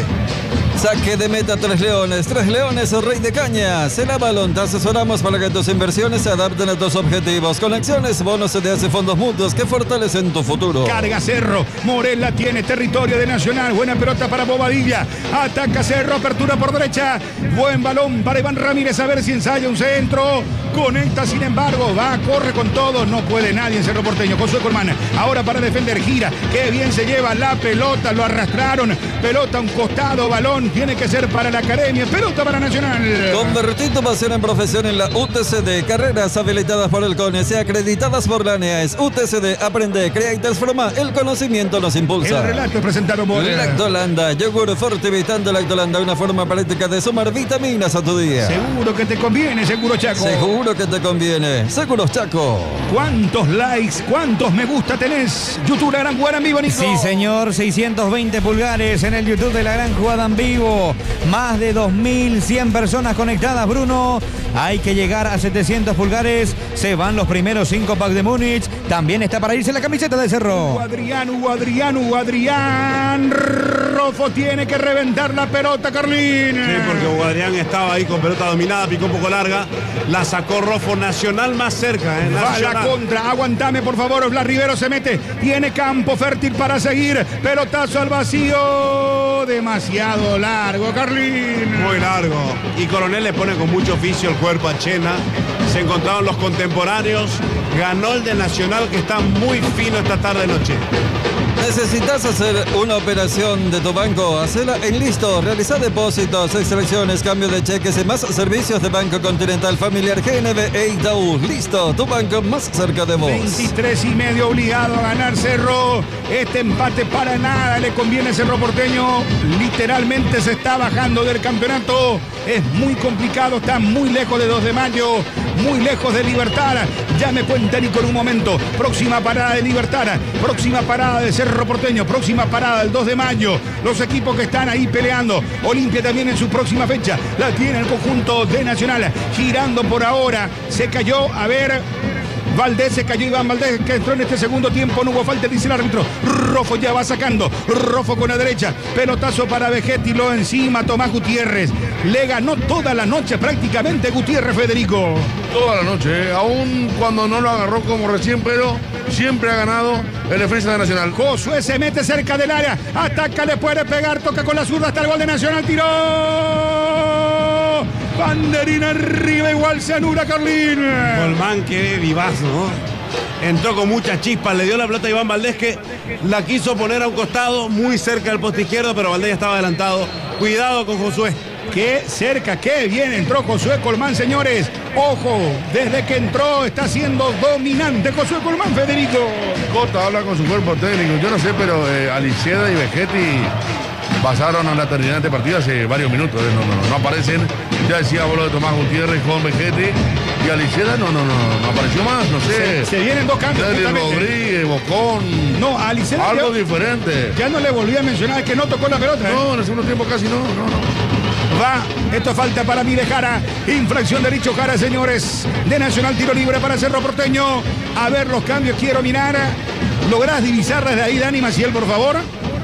Saque de meta Tres Leones. Tres Leones, Rey de Cañas. En Avalon te asesoramos para que tus inversiones se adapten a tus objetivos. Con acciones, bonos C D S, fondos mutuos que fortalecen tu futuro. Carga Cerro. Morel la tiene, territorio de Nacional. Buena pelota para Bobadilla. Ataca Cerro, apertura por derecha. Buen balón para Iván Ramírez. A ver si ensaya un centro. Conecta, sin embargo. Va, corre con todo. No puede nadie en Cerro Porteño. Josué Colmán. Ahora para defender. Gira. Qué bien se lleva la pelota. Lo arrastraron. Pelota a un costado. Balón. Tiene que ser para la academia. Pelota para Nacional. Convertir tu pasión en profesión en la U T C D. Carreras habilitadas por el CONES y acreditadas por la A N E A S. U T C D. Aprende, crea y transforma. El conocimiento nos impulsa. El relato es presentado por Lactolanda. Yogur fortificante Lactolanda. Una forma práctica de sumar vitaminas a tu día. Seguro que te conviene, Seguro Chaco. Seguro que te conviene. Seguros Chaco. ¿Cuántos likes, cuántos me gusta tenés? YouTube La Gran Jugada en Vivo, Nico. Sí, señor. seiscientos veinte pulgares en el YouTube de La Gran Jugada en Vivo. Más de dos mil cien personas conectadas, Bruno. Hay que llegar a setecientos pulgares. Se van los primeros cinco packs de Múnich. También está para irse la camiseta de Cerro. Hugo Adrián, Hugo Adrián, Hugo Adrián. Rofo tiene que reventar la pelota, Carlín. Sí, porque Hugo Adrián estaba ahí con pelota dominada, picó un poco larga. La sacó Rofo. Nacional más cerca. ¿eh? Va la contra. Aguantame, por favor. Blas Rivero se mete. Tiene campo fértil para seguir. Pelotazo al vacío. Demasiado largo, Carlín. Muy largo. Y Coronel le pone con mucho oficio el cuerpo a Chena. Se encontraron los contemporáneos. Ganó el de Nacional, que está muy fino esta tarde-noche. ¿Necesitas hacer una operación de tu banco? Hacela en Listo. Realiza depósitos, extracciones, cambio de cheques y más servicios de Banco Continental Familiar, G N B e Itaú. Listo, tu banco más cerca de vos. veintitrés y medio obligado a ganar Cerro. Este empate para nada le conviene a Cerro Porteño. Literalmente se está bajando del campeonato. Es muy complicado, está muy lejos de dos de mayo, muy lejos de Libertad. Ya me cuenta Nico en un momento. Próxima parada de Libertad, próxima parada de Cerro Porteño, próxima parada el dos de mayo. Los equipos que están ahí peleando. Olimpia también en su próxima fecha. La tiene el conjunto de Nacional. Girando por ahora. Se cayó, a ver... Valdés, se cayó Iván Valdés, que entró en este segundo tiempo, no hubo falta, dice el árbitro. Rofo ya va sacando, Rofo con la derecha, pelotazo para Vegetti, lo encima Tomás Gutiérrez. Le ganó toda la noche prácticamente Gutiérrez, Federico. Toda la noche, ¿eh? Aún cuando no lo agarró como recién, pero siempre ha ganado el defensa de Nacional. Josué se mete cerca del área, ataca, le puede pegar, toca con la zurda hasta el gol de Nacional, tiró. Banderina arriba, igual se anula, Carlín. Colmán, qué vivaz, ¿no? Entró con mucha chispa, le dio la pelota a Iván Valdés, que la quiso poner a un costado, muy cerca del poste izquierdo, pero Valdés ya estaba adelantado. Cuidado con Josué. Qué cerca, qué bien entró Josué Colmán, señores. Ojo, desde que entró está siendo dominante Josué Colmán, Federico. Cota habla con su cuerpo técnico. Yo no sé, pero eh, Aliceda y Vegetti pasaron a la terminante partida hace varios minutos. Eh, no, no, no aparecen. Ya decía lo de Tomás Gutiérrez con Vegetti. Y Aliceda no, no, no, no apareció más, no sé. Se, se vienen dos cambios. Nelly Rodríguez, Bocón. No, Aliceda. Algo ya, diferente. Ya no le volví a mencionar que no tocó la pelota. ¿eh? No, en el segundo tiempo casi no, no, no. Va, esto falta para mí de Jara. Infracción de Richo Jara, señores. De Nacional, tiro libre para Cerro Porteño. A ver los cambios, quiero mirar. ¿Lográs divisar desde ahí, Dani Maciel, por favor?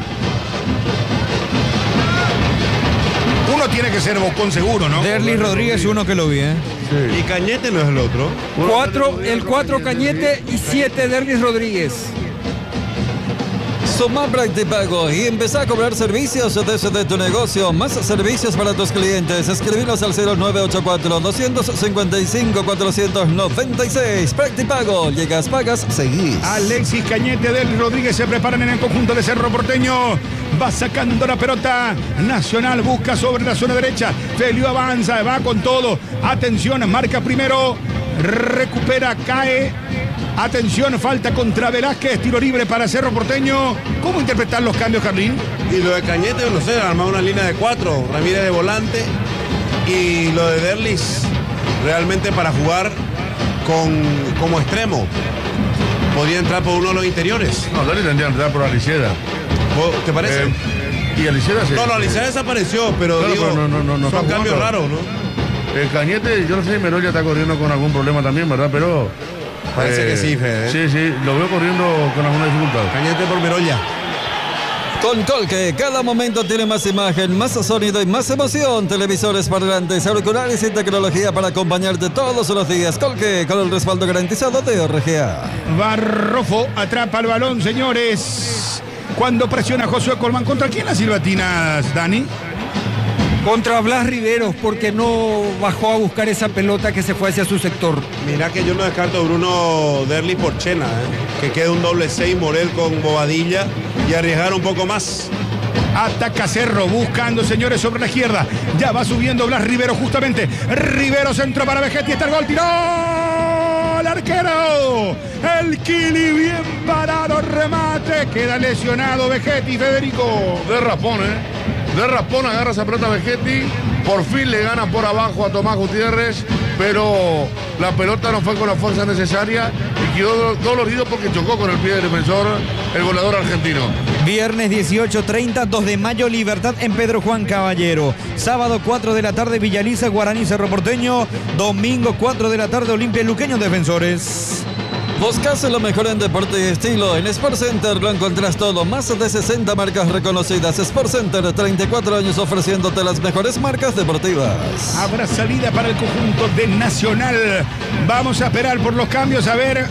Uno tiene que ser Bocón seguro, ¿no? Derlis Rodríguez, uno que lo vi, ¿eh? Sí. Y Cañete no es el otro. Cuatro, el cuatro Cañete y siete Derlis Rodríguez. Suma Practipago y empezá a cobrar servicios desde tu negocio. Más servicios para tus clientes. Escribinos al cero nueve ocho cuatro, dos cinco cinco, cuatro nueve seis. Practipago. Llegas, pagas, seguís. Alexis Cañete del Rodríguez se preparan en el conjunto de Cerro Porteño. Va sacando la pelota. Nacional busca sobre la zona derecha. Felio avanza, va con todo. Atención, marca primero. Recupera, cae. Atención, falta contra Velázquez, tiro libre para Cerro Porteño. ¿Cómo interpretar los cambios, Carlín? Y lo de Cañete, no sé, armar una línea de cuatro, Ramírez de volante. Y lo de Derlis, realmente para jugar con, como extremo. Podría entrar por uno de los interiores. No, Derlis tendría que entrar por Aliceda. ¿Te parece? Eh, y Aliceda sí. No, no, Aliceda desapareció, pero claro, digo, pero no, no, no, no son cambios raros, ¿no? El Cañete, yo no sé si Meroya está corriendo con algún problema también, ¿verdad? Pero... Parece eh, que sí, Fede. Sí, sí, lo veo corriendo con alguna dificultad. Cañete por Meroya. Con Colque, cada momento tiene más imagen, más sonido y más emoción. Televisores, parlantes, auriculares y tecnología para acompañarte todos los días. Colque, con el respaldo garantizado de O R G A. Barrofo atrapa el balón, señores. Cuando presiona Josué Colmán, ¿contra quién las silbatinas, Dani? Contra Blas Riveros, porque no bajó a buscar esa pelota que se fue hacia su sector. Mirá que yo no descarto a Bruno Derlis por Chena, ¿eh? Que quede un doble seis, Morel con Bobadilla y arriesgar un poco más. Ataca Cerro, buscando, señores, sobre la izquierda. Ya va subiendo Blas Rivero justamente. Rivero, centro para Vegetti, está el gol, tiró el arquero. El Kili bien parado, remate. Queda lesionado Vegetti, Federico. De Rapón, ¿eh? De Raspón agarra esa pelota Vegetti, por fin le gana por abajo a Tomás Gutiérrez, pero la pelota no fue con la fuerza necesaria y quedó dolorido porque chocó con el pie del defensor, el goleador argentino. Viernes dieciocho treinta, dos de mayo, Libertad en Pedro Juan Caballero. Sábado cuatro de la tarde, Villaliza, Guaraní, Cerro Porteño. Domingo cuatro de la tarde, Olimpia, Luqueños, Defensores. Buscas lo mejor en deporte y estilo. En Sport Center lo encontrás todo. Más de sesenta marcas reconocidas. Sport Center, treinta y cuatro años ofreciéndote las mejores marcas deportivas. Habrá salida para el conjunto de Nacional. Vamos a esperar por los cambios. A ver.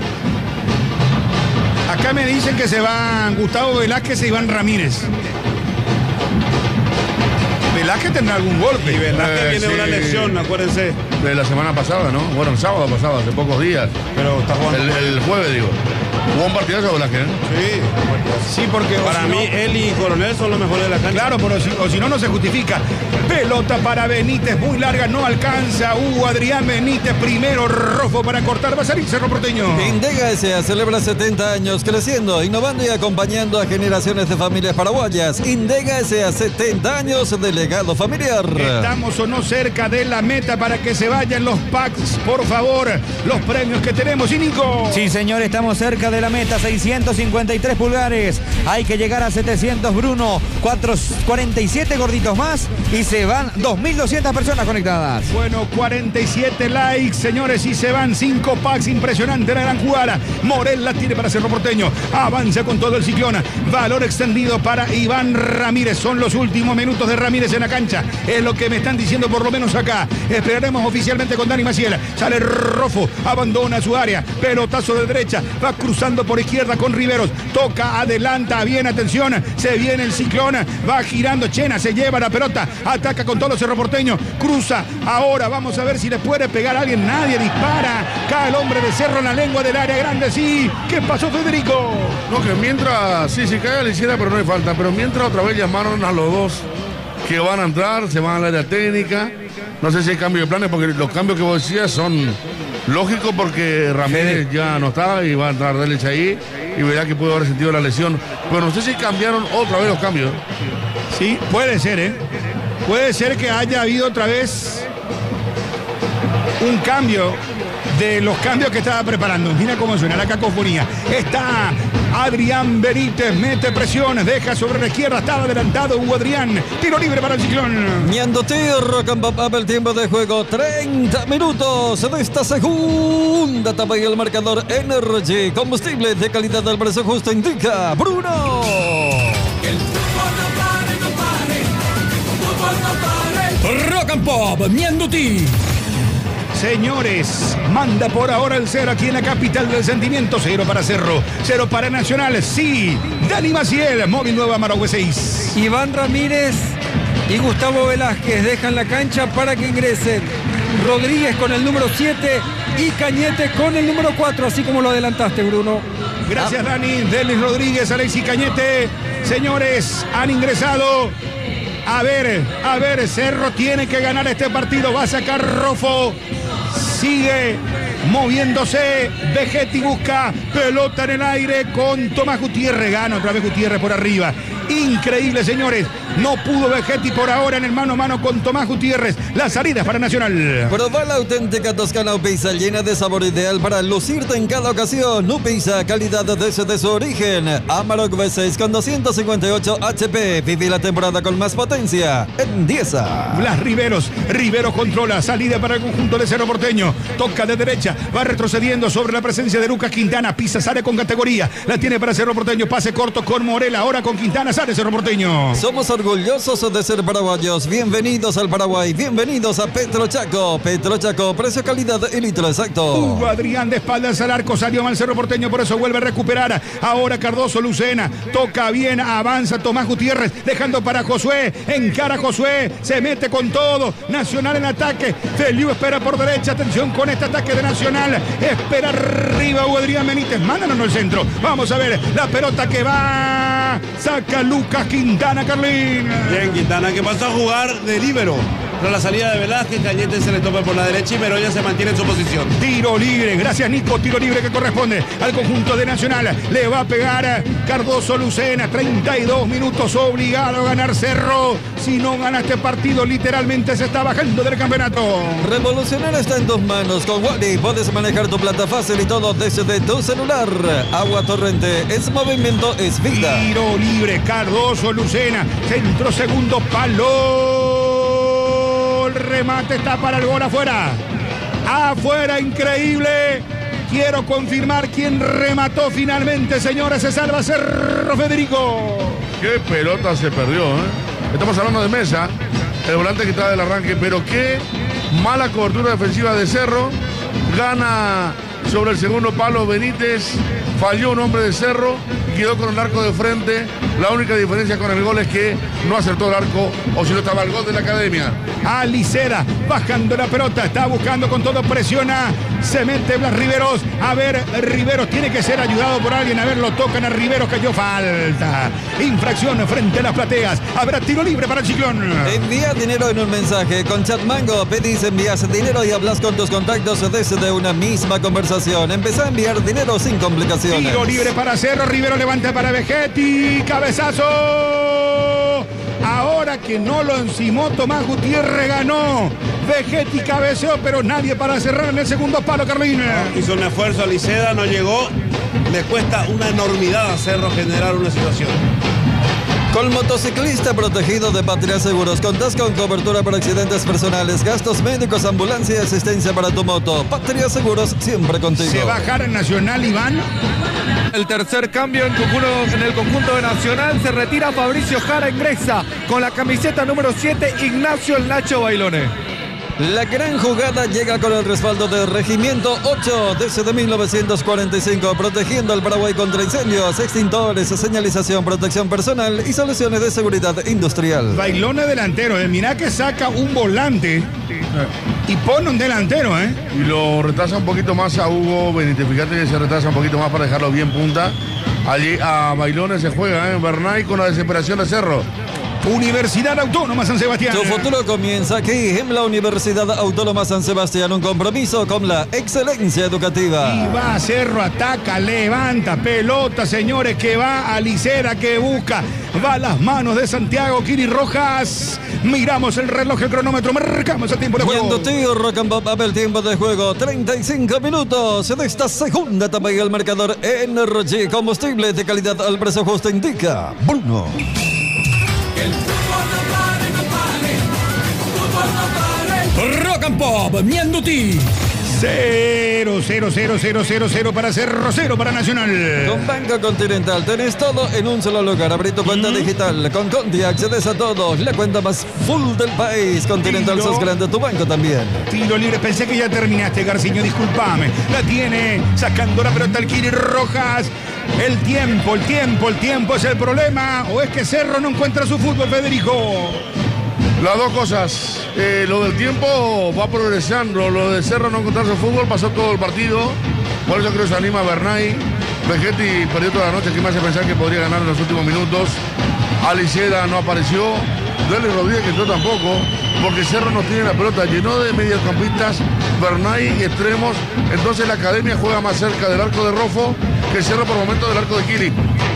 Acá me dicen que se van Gustavo Velázquez e Iván Ramírez. Velázquez tendrá algún golpe. Y Velázquez Eh, tiene sí. una lesión, acuérdense. De la semana pasada, ¿no? Bueno, el sábado pasado, hace pocos días. Pero está jugando. El, el jueves, digo. Jugó un partidazo Velázquez, ¿eh? Sí. Sí, porque Para si mí, no- él y Coronel son los mejores de la cancha. Claro, pero si, o si no, no se justifica. Pelota para Benítez, muy larga, no alcanza. Hugo Adrián Benítez, primero, Rofo para cortar. Va a salir Cerro Porteño. Indega S A celebra setenta años creciendo, innovando y acompañando a generaciones de familias paraguayas. Indega S A, setenta años de legado familiar. Estamos o no cerca de la meta para que se vayan los packs, por favor. Los premios que tenemos. Y Nico. Sí, señor, estamos cerca de la meta, seiscientos cincuenta y tres pulgares. Hay que llegar a setecientos, Bruno. cuatro, cuarenta y siete gorditos más y se van dos mil doscientas personas conectadas. Bueno, cuarenta y siete likes, señores, y se van cinco packs. Impresionante la gran jugada. Morel la tiene para Cerro Porteño. Avanza con todo el Ciclón. Valor extendido para Iván Ramírez. Son los últimos minutos de Ramírez en la cancha. Es lo que me están diciendo por lo menos acá. Esperaremos oficialmente con Dani Maciel. Sale Rofo, abandona su área. Pelotazo de derecha. Va cruzando por izquierda con Riveros. Toca, adelanta. Bien, atención. Se viene el Ciclón. Va girando Chena. Se lleva la pelota. Ataca con todo el Cerro Porteño. Cruza. Ahora vamos a ver si le puede pegar a alguien. Nadie dispara. Cae el hombre de Cerro en la lengua del área grande. Sí. ¿Qué pasó, Federico? No, que mientras, sí, sí cae a la izquierda, pero no hay falta. Pero mientras otra vez llamaron a los dos que van a entrar, se van al área técnica. No sé si hay cambio de planes, porque los cambios que vos decías son lógicos, porque Ramírez ya no está y va a entrar Derlich ahí y verá que puede haber sentido la lesión. Pero no sé si cambiaron otra vez los cambios. Sí, puede ser, ¿eh? Puede ser que haya habido otra vez un cambio de los cambios que estaba preparando. Mira cómo suena la cacofonía. Está Adrián Benítez, mete presiones, deja sobre la izquierda, estaba adelantado Hugo Adrián. Tiro libre para el Ciclón. Ñandotí, Rock and Pop, el tiempo de juego, treinta minutos de esta segunda etapa y el marcador Energy, combustible de calidad al precio justo, indica Bruno. El fútbol no pare, no pare. El fútbol no pare. Rock and Pop, Ñandotí. Señores, manda por ahora el cero aquí en la capital del sentimiento. Cero para Cerro, cero para Nacional. Sí, Dani Maciel, móvil nueva Maragüe seis. Iván Ramírez y Gustavo Velázquez dejan la cancha para que ingresen Rodríguez con el número siete y Cañete con el número cuatro, así como lo adelantaste, Bruno. Gracias, Dani. Denis Rodríguez, Alexis Cañete. Señores, han ingresado. A ver, a ver, Cerro tiene que ganar este partido. Va a sacar Rofo. Sigue moviéndose. Vegetti busca pelota en el aire con Tomás Gutiérrez. Gana otra vez Gutiérrez por arriba. Increíble, señores. No pudo Vegetti por ahora en el mano a mano con Tomás Gutiérrez. La salida es para Nacional. Proba la auténtica Toscana Upisa, llena de sabor ideal para lucirte en cada ocasión. Upisa, calidad desde su origen. Amarok V seis con doscientos cincuenta y ocho H P. Vive la temporada con más potencia. En Dieza. Blas Riveros. Riveros controla. Salida para el conjunto de Cerro Porteño. Toca de derecha. Va retrocediendo sobre la presencia de Lucas Quintana. Pisa, sale con categoría. La tiene para Cerro Porteño. Pase corto con Morela. Ahora con Quintana. Sale Cerro Porteño. Somos orgullosos de ser paraguayos. Bienvenidos al Paraguay. Bienvenidos a Petro Chaco. Petro Chaco, precio, calidad y litro exacto. Hugo Adrián de espaldas al arco. Salió mal Cerro Porteño, por eso vuelve a recuperar. Ahora Cardoso Lucena. Toca bien, avanza Tomás Gutiérrez. Dejando para Josué. Encara Josué. Se mete con todo. Nacional en ataque. Feliu espera por derecha. Atención con este ataque de Nacional. Espera arriba Hugo Adrián Benítez. Mándanos al centro. Vamos a ver la pelota que va. Saca Lucas Quintana, Carlín. Bien, Quintana, que pasó a jugar de líbero. Tras la salida de Velázquez, Cañete se le topa por la derecha y Meroya se mantiene en su posición. Tiro libre, gracias Nico, tiro libre que corresponde al conjunto de Nacional. Le va a pegar Cardoso Lucena, treinta y dos minutos, obligado a ganar Cerro. Si no gana este partido, literalmente se está bajando del campeonato. Revolucionar está en tus manos. Con Wally puedes manejar tu plata fácil y todo desde tu celular. Agua Torrente, es movimiento, es vida. Tiro libre, Cardoso Lucena, centro segundo palo. El remate está para el gol afuera. Afuera, increíble. Quiero confirmar quién remató finalmente, señores. Se salva Cerro Federico. Qué pelota se perdió, ¿eh? Estamos hablando de Mesa, el volante que está del arranque, pero qué mala cobertura defensiva de Cerro. Gana sobre el segundo palo Benítez. Falló un hombre de Cerro y quedó con el arco de frente. La única diferencia con el gol es que no acertó el arco, o si no estaba el gol de la Academia. Alicera bajando la pelota, está buscando con todo, presiona, se mete Blas Riveros. A ver, Riveros tiene que ser ayudado por alguien. A ver, lo tocan a Riveros, cayó falta. Infracción frente a las plateas. Habrá tiro libre para el Ciclón. Envía dinero en un mensaje. Con Chatmango pedís, envías dinero y hablas con tus contactos desde una misma conversación. Empezá a enviar dinero sin complicaciones. Tiro libre para Cerro, Rivero levanta para Vegetti, cabezazo. Ahora que no lo encimó Tomás Gutiérrez, ganó. Vegetti cabeceó, pero nadie para cerrar en el segundo palo, Carlina. Hizo un esfuerzo a Liceda, no llegó. Le cuesta una enormidad a Cerro generar una situación. Con motociclista protegido de Patria Seguros, contás con cobertura por accidentes personales, gastos médicos, ambulancia y asistencia para tu moto. Patria Seguros, siempre contigo. Se bajará en Nacional, Iván. El tercer cambio en, conjunto, en el conjunto de Nacional. Se retira Fabricio Jara, ingresa con la camiseta número siete, Ignacio El Nacho Bailone. La gran jugada llega con el respaldo del Regimiento ocho desde mil novecientos cuarenta y cinco, protegiendo al Paraguay contra incendios, extintores, señalización, protección personal y soluciones de seguridad industrial. Bailone delantero, eh. Mirá que saca un volante y pone un delantero, ¿eh? Y lo retrasa un poquito más a Hugo Benítez. Fíjate que se retrasa un poquito más para dejarlo bien punta. Allí a Bailone se juega, ¿eh? Bernay con la desesperación de Cerro. Universidad Autónoma San Sebastián. Tu futuro comienza aquí en la Universidad Autónoma San Sebastián, un compromiso con la excelencia educativa. Y va Cerro, ataca, levanta, pelota, señores, que va a Licera, que busca, va a las manos de Santiago Kiri Rojas. Miramos el reloj, el cronómetro, marcamos el tiempo de juego. Viendo tío Rock and Pop, el tiempo de juego, treinta y cinco minutos de esta segunda etapa y el marcador Energy, combustible de calidad al precio justo, indica Bruno. El fútbol no pare, no pare. Fútbol no pare. Rock and Pop, Mianduti. Cero, cero, cero, cero, cero, cero para Cerro, cero para Nacional. Con Banco Continental tenés todo en un solo lugar. Abrí tu cuenta mm. digital. Con Conti accedes a todo. La cuenta más full del país. Continental, sos grande, tu banco también. Tiro libre, pensé que ya terminaste, Garciño, discúlpame. La tiene, sacando la pelota al Kiri Rojas. El tiempo, el tiempo, el tiempo es el problema. ¿O es que Cerro no encuentra su fútbol, Federico? Las dos cosas. Eh, lo del tiempo va progresando. Lo de Cerro no encontrar su fútbol pasó todo el partido. Por eso creo que se anima Bernay. Vegetti perdió toda la noche, que me hace pensar que podría ganar en los últimos minutos. Aliceda no apareció. Deli Rodríguez que entró tampoco, porque Cerro no tiene la pelota, llenó de mediocampistas, Bernay y extremos. Entonces la academia juega más cerca del arco de Rofo que Cerro por momentos del arco de Kili.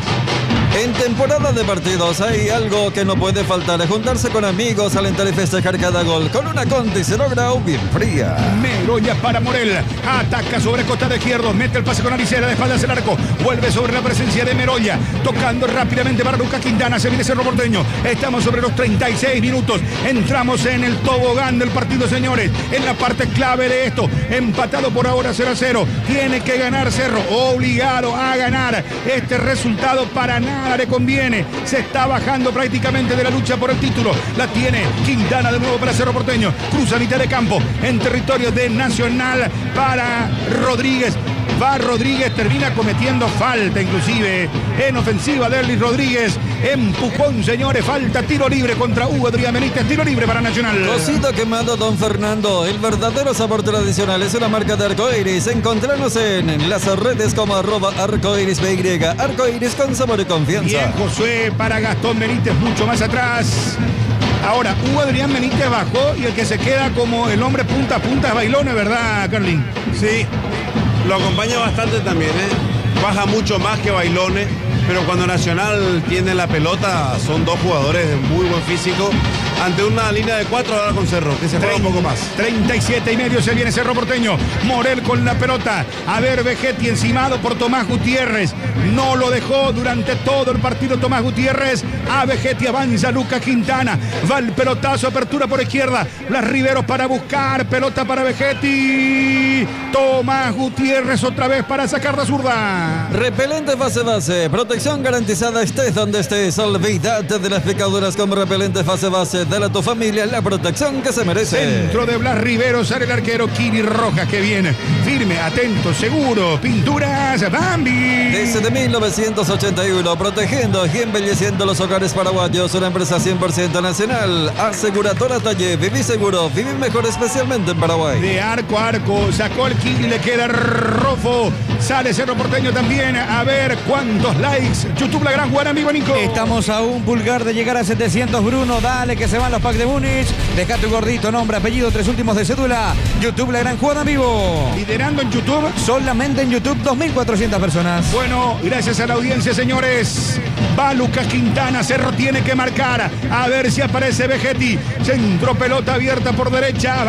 En temporada de partidos hay algo que no puede faltar: juntarse con amigos, alentar y festejar cada gol con una Conti cero grau bien fría. Meroya para Morel, ataca sobre costado izquierdo, mete el pase con Alicera, de espaldas el arco, vuelve sobre la presencia de Meroya, tocando rápidamente para Lucas Quintana, se viene Cerro Porteño. Estamos sobre los treinta y seis minutos, entramos en el tobogán del partido, señores, en la parte clave de esto, empatado por ahora cero a cero, tiene que ganar Cerro, obligado a ganar este resultado, para nada le conviene, se está bajando prácticamente de la lucha por el título. La tiene Quintana de nuevo para Cerro Porteño, cruza mitad de campo en territorio de Nacional para Rodríguez. Va Rodríguez, termina cometiendo falta inclusive en ofensiva de Erlis Rodríguez. Empujón, señores, falta, tiro libre contra Hugo Adrián Benítez, tiro libre para Nacional. Cosito quemado, don Fernando. El verdadero sabor tradicional es una marca de Arcoiris. Encontrarnos en las redes como arroba arcoiris B Y. Arcoiris con sabor y confianza. Bien, Josué para Gastón Benítez, mucho más atrás. Ahora, Hugo Adrián Benítez bajó y el que se queda como el hombre punta a punta es Bailone, ¿verdad, Carlín? Sí, lo acompaña bastante también, ¿eh? Baja mucho más que Bailone, pero cuando Nacional tiene la pelota son dos jugadores de muy buen físico ante una línea de cuatro ahora con Cerro, que se juega un poco más. treinta y siete y medio se viene Cerro Porteño. Morel con la pelota. A ver, Vegetti encimado por Tomás Gutiérrez. No lo dejó durante todo el partido Tomás Gutiérrez. A Vegetti avanza Lucas Quintana. Va el pelotazo, apertura por izquierda. Las Riveros para buscar. Pelota para Vegetti. Tomás Gutiérrez otra vez para sacar la zurda. Repelente fase base. Protección garantizada estés donde estés. Olvídate de las picaduras con repelente fase base. Dale a tu familia la protección que se merece. Centro de Blas Rivero, sale el arquero Kiri Rojas, que viene firme, atento, seguro. Pinturas Bambi. Desde mil novecientos ochenta y uno, protegiendo y embelleciendo los hogares paraguayos. Una empresa cien por ciento nacional. Aseguradora Talle. Viví seguro, viví mejor, especialmente en Paraguay. De arco a arco, sacó el Kiri, le queda Rofo. Sale Cerro Porteño también. A ver cuántos likes. YouTube La Gran Jugada, amigo Nico. Estamos a un pulgar de llegar a setecientos, Bruno. Dale que se van los packs de Múnich. Deja tu gordito, nombre, apellido, tres últimos de cédula. YouTube La Gran Jugada en vivo. Liderando en YouTube. Solamente en YouTube, dos mil cuatrocientas personas. Bueno, gracias a la audiencia, señores. Va Lucas Quintana, Cerro tiene que marcar. A ver si aparece Vegetti. Centro, pelota abierta por derecha.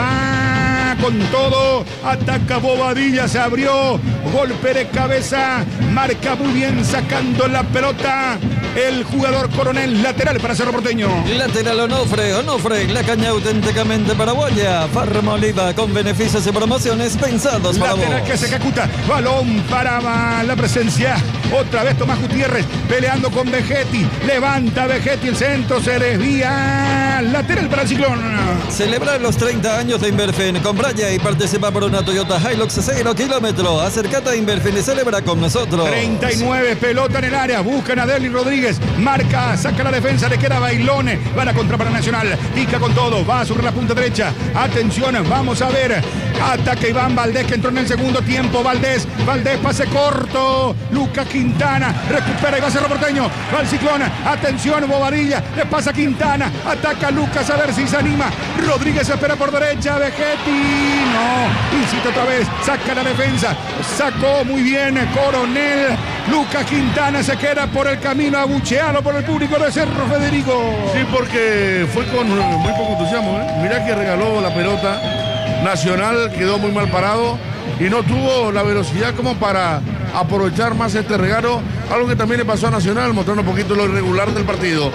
Va con todo. Ataca Bobadilla, se abrió. Golpe de cabeza. Marca muy bien sacando la pelota el jugador Coronel, lateral para Cerro Porteño. Lateral Onofre, Onofre, la caña auténticamente paraguaya. Farma Oliva con beneficios y promociones pensados para vos. Lateral que se ejecuta, balón para la presencia. Otra vez Tomás Gutiérrez peleando con Vegetti. Levanta Vegetti, el centro se desvía. Lateral para el Ciclón. Celebrar los treinta años de Inverfin con Braya y participa por una Toyota Hilux cero kilómetros. Acércate a Inverfin y celebra con nosotros. treinta y nueve, pelota en el área. Buscan a Deli Rodríguez. Marca, saca la defensa, le queda Bailone. Va la contra para Nacional. Pica con todo. Va sobre la punta derecha. Atención, vamos a ver. Ataca Iván Valdés, que entró en el segundo tiempo. Valdés, Valdés, pase corto. Lucas Quintana recupera y va a Cerro Porteño. Va el Ciclón. Atención, Bobadilla. Le pasa Quintana. Ataca Lucas, a ver si se anima. Rodríguez espera por derecha. Vegetti. No. Incita otra vez. Saca la defensa. Sacó muy bien Coronel. Lucas Quintana se queda por el camino, abucheado por el público de Cerro, Federico. Sí, porque fue con muy poco entusiasmo, ¿eh? Mirá que regaló la pelota. Nacional quedó muy mal parado y no tuvo la velocidad como para aprovechar más este regalo, algo que también le pasó a Nacional, mostrando un poquito lo irregular del partido.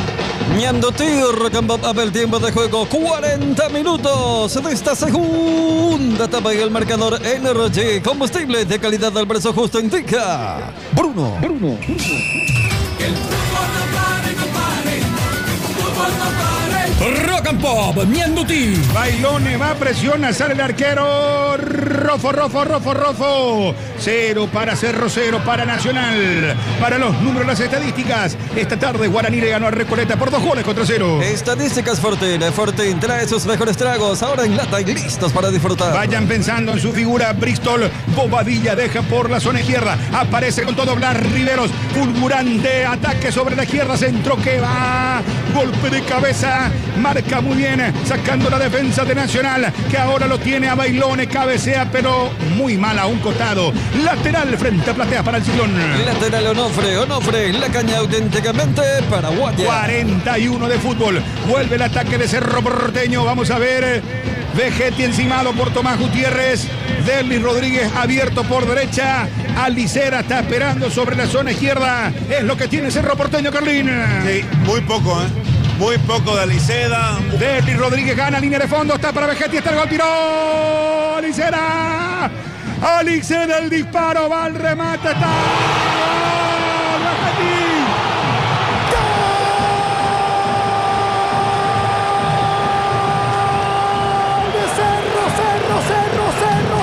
Ñandotir, abre el tiempo de juego, cuarenta minutos de esta segunda etapa y el marcador Energy, combustible de calidad al precio justo, indica Bruno. Bruno. Que el fútbol no pare, no pare, el fútbol no pare. Rock and Pop, Ñandotir. Bailone va, presiona, sale el arquero. Rofo, Rofo, Rofo, Rofo. Cero para Cerro, cero para Nacional. Para los números, las estadísticas. Esta tarde Guaraní le ganó a Recoleta por dos goles contra cero. Estadísticas Fortín. Fortín trae sus mejores tragos. Ahora en lata y listos para disfrutar. Vayan pensando en su figura. Bristol. Bobadilla deja por la zona izquierda. Aparece con todo Blas Riveros. Fulgurante ataque sobre la izquierda. Centro que va. Golpe de cabeza. Marca muy bien. Sacando la defensa de Nacional. Que ahora lo tiene a Bailone. Cabecea pero muy mal a un costado. Lateral frente a Platea para el Ciclón. Lateral Onofre, Onofre, la caña auténticamente paraguaya. cuarenta y uno de fútbol. Vuelve el ataque de Cerro Porteño. Vamos a ver. Vegetti encimado por Tomás Gutiérrez. Derlis Rodríguez abierto por derecha. Alicera está esperando sobre la zona izquierda. Es lo que tiene Cerro Porteño, Carlín. Sí, muy poco, ¿eh? Muy poco de Alicera. Derlis Rodríguez gana línea de fondo. Está para Vegetti. Está el gol. Tiró. Alicera. Alicera el disparo. Va al remate. Está. ¡Gol! Vegetti. ¡Gol! De Cerro, Cerro, Cerro, Cerro.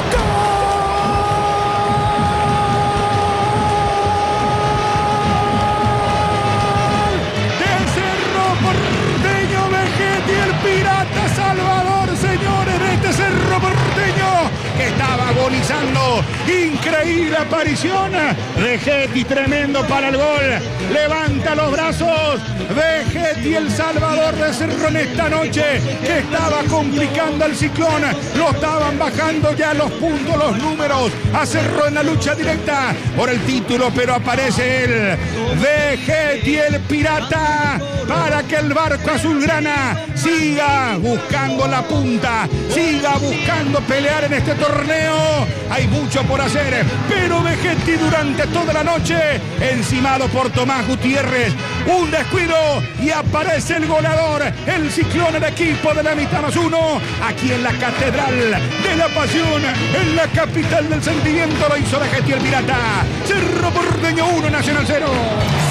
¡Gol! De Cerro Porteño. Vegetti, el pirata Salvador, señores, de este Cerro Porteño que estaba agonizando. Increíble aparición. Vegetti tremendo para el gol. Levanta los brazos. Vegetti, el salvador de Cerro en esta noche que estaba complicando al Ciclón. Lo estaban bajando ya los puntos, los números. A Cerro en la lucha directa por el título, pero aparece él. Vegetti, el pirata, para que el barco azulgrana siga buscando la punta, siga buscando pelear en este torneo. Hay mucho por hacer, pero Vegetti durante toda la noche encimado por Tomás Gutiérrez. Un descuido y aparece el goleador, el Ciclón, el equipo de la mitad más uno, aquí en la Catedral de la Pasión, en la capital del sentimiento. Lo hizo Vegetti, el pirata. Cerro Porteño uno, Nacional cero.